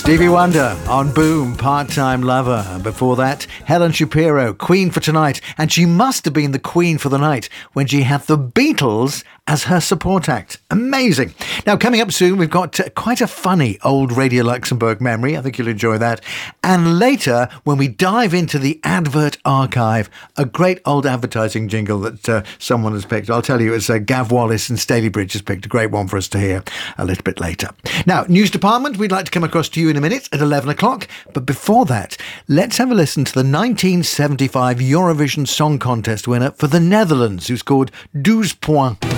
Stevie Wonder on Boom, Part-Time Lover. And before that, Helen Shapiro, Queen for Tonight. And she must have been the Queen for the night when she had the Beatles as her support act. Amazing. Now, coming up soon, we've got quite a funny old Radio Luxembourg memory. I think you'll enjoy that. And later, when we dive into the advert archive, a great old advertising jingle that someone has picked. I'll tell you, it's Gav Wallace and Stalybridge has picked a great one for us to hear a little bit later. Now, News Department, we'd like to come across to you in a minute at 11 o'clock. But before that, let's have a listen to the 1975 Eurovision Song Contest winner for the Netherlands, who scored 12 points.